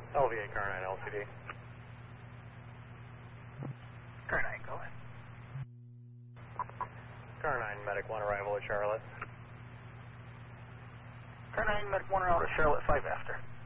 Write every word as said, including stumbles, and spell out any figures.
L V A Car nine L C D. Car nine, go ahead. Car nine, Medic one arrival at Charlotte. Car nine, Medic one out of Charlotte, five after.